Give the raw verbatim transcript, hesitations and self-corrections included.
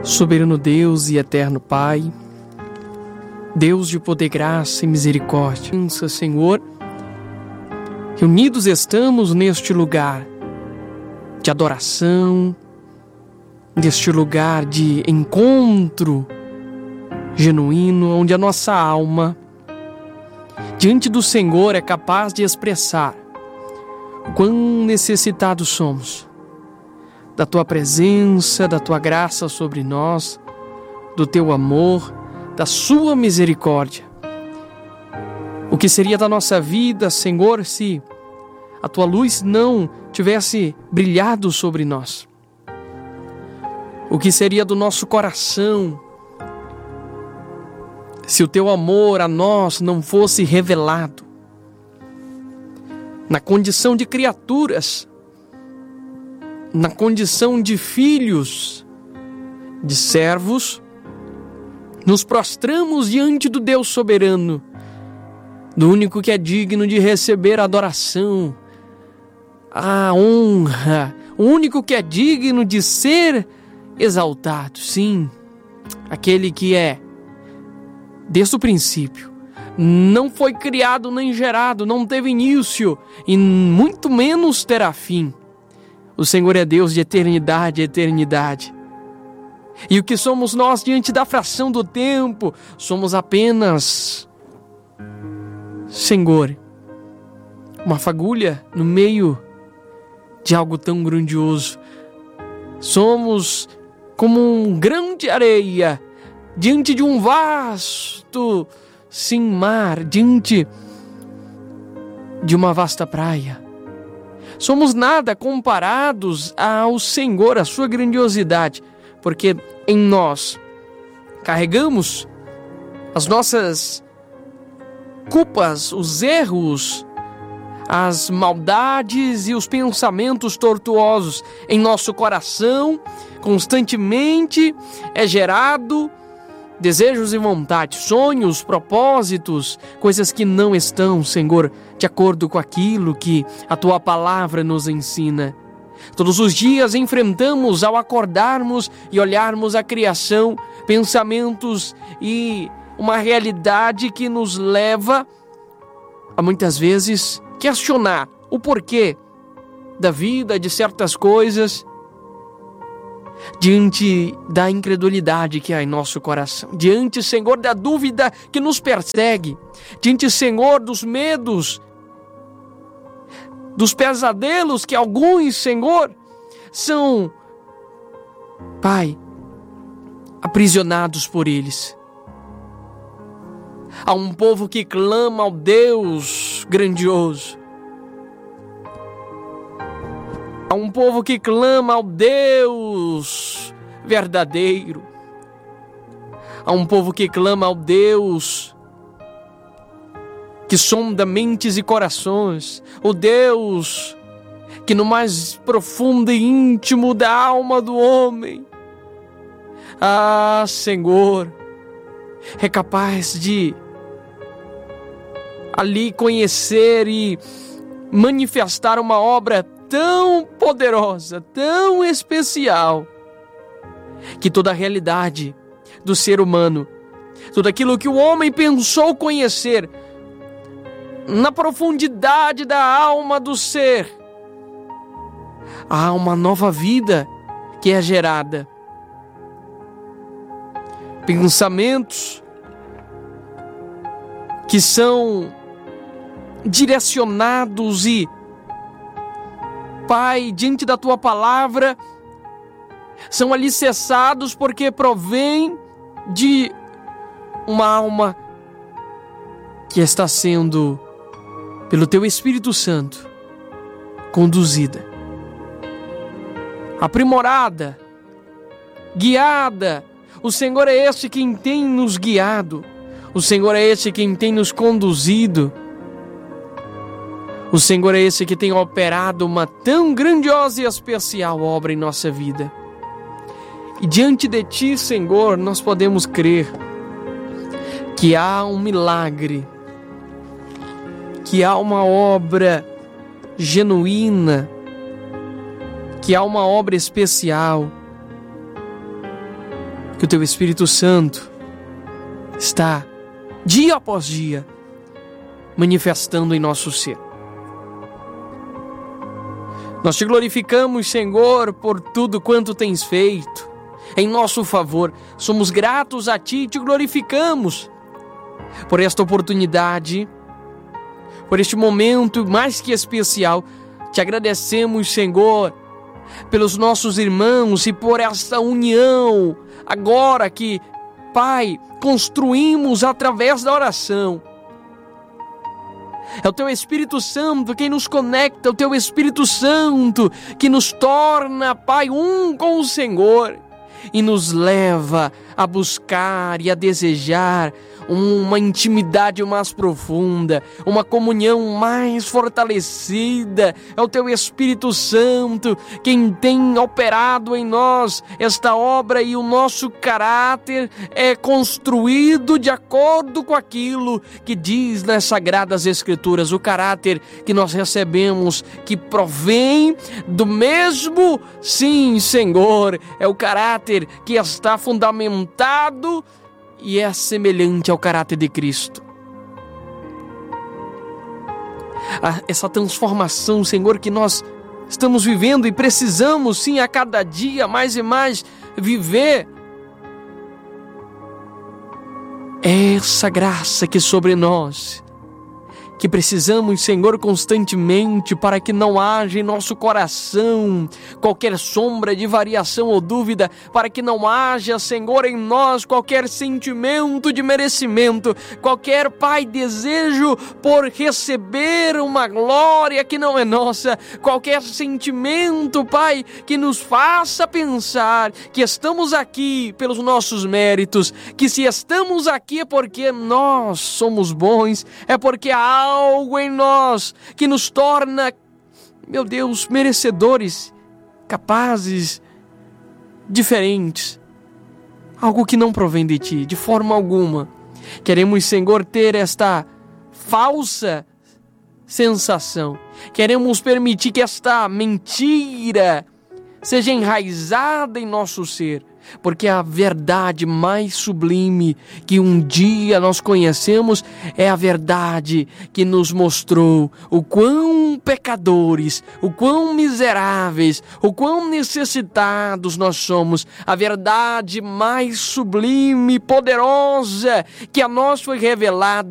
Soberano Deus e eterno Pai, Deus de poder, graça e misericórdia, Senhor, reunidos estamos neste lugar de adoração, neste lugar de encontro genuíno, onde a nossa alma, diante do Senhor, é capaz de expressar o quão necessitados somos da Tua presença, da Tua graça sobre nós, do Teu amor, da Sua misericórdia. O que seria da nossa vida, Senhor, se a Tua luz não tivesse brilhado sobre nós? O que seria do nosso coração se o Teu amor a nós não fosse revelado? Na condição de criaturas, na condição de filhos, de servos, nos prostramos diante do Deus soberano, do único que é digno de receber a adoração, a honra, o único que é digno de ser exaltado, sim, aquele que é, desde o princípio, não foi criado nem gerado, não teve início e muito menos terá fim. O Senhor é Deus de eternidade a eternidade. E o que somos nós diante da fração do tempo? Somos apenas, Senhor, uma fagulha no meio de algo tão grandioso. Somos como um grão de areia diante de um vasto, sim, mar, diante de uma vasta praia. Somos nada comparados ao Senhor, à sua grandiosidade, porque em nós carregamos as nossas culpas, os erros, as maldades e os pensamentos tortuosos. Em nosso coração, constantemente é gerado desejos e vontades, sonhos, propósitos, coisas que não estão, Senhor, de acordo com aquilo que a Tua palavra nos ensina. Todos os dias enfrentamos, ao acordarmos e olharmos a criação, pensamentos e uma realidade que nos leva a muitas vezes questionar o porquê da vida, de certas coisas, diante da incredulidade que há em nosso coração, diante, Senhor, da dúvida que nos persegue, diante, Senhor, dos medos, dos pesadelos que alguns, Senhor, são, Pai, aprisionados por eles. Há um povo que clama ao Deus grandioso. Há um povo que clama ao Deus verdadeiro. Há um povo que clama ao Deus que sonda mentes e corações. O Deus que no mais profundo e íntimo da alma do homem, ah, Senhor, é capaz de ali conhecer e manifestar uma obra tão poderosa, tão especial, que toda a realidade do ser humano, tudo aquilo que o homem pensou conhecer, na profundidade da alma do ser, há uma nova vida que é gerada. Pensamentos que são direcionados e, Pai, diante da Tua palavra, são alicerçados porque provém de uma alma que está sendo, pelo Teu Espírito Santo, conduzida, aprimorada, guiada. O Senhor é esse quem tem nos guiado, o Senhor é esse quem tem nos conduzido. O Senhor é esse que tem operado uma tão grandiosa e especial obra em nossa vida. E diante de Ti, Senhor, nós podemos crer que há um milagre, que há uma obra genuína, que há uma obra especial, que o Teu Espírito Santo está, dia após dia, manifestando em nosso ser. Nós Te glorificamos, Senhor, por tudo quanto Tens feito em nosso favor. Somos gratos a Ti e Te glorificamos por esta oportunidade, por este momento mais que especial. Te agradecemos, Senhor, pelos nossos irmãos e por esta união agora que, Pai, construímos através da oração. É o Teu Espírito Santo quem nos conecta, é o Teu Espírito Santo que nos torna, Pai, um com o Senhor e nos leva a buscar e a desejar uma intimidade mais profunda, uma comunhão mais fortalecida. É o Teu Espírito Santo quem tem operado em nós esta obra, e o nosso caráter é construído de acordo com aquilo que diz nas Sagradas Escrituras, o caráter que nós recebemos, que provém do mesmo, sim, Senhor, é o caráter que está fundamentado e é semelhante ao caráter de Cristo. Essa transformação, Senhor, que nós estamos vivendo e precisamos, sim, a cada dia mais e mais viver. É essa graça que sobre nós, que precisamos, Senhor, constantemente, para que não haja em nosso coração qualquer sombra de variação ou dúvida, para que não haja, Senhor, em nós qualquer sentimento de merecimento, qualquer, Pai, desejo por receber uma glória que não é nossa, qualquer sentimento, Pai, que nos faça pensar que estamos aqui pelos nossos méritos, que se estamos aqui é porque nós somos bons, é porque há algo em nós que nos torna, meu Deus, merecedores, capazes, diferentes. Algo que não provém de Ti, de forma alguma. Queremos, Senhor, ter esta falsa sensação. Queremos permitir que esta mentira seja enraizada em nosso ser, porque a verdade mais sublime que um dia nós conhecemos é a verdade que nos mostrou o quão pecadores, o quão miseráveis, o quão necessitados nós somos. A verdade mais sublime e poderosa que a nós foi revelada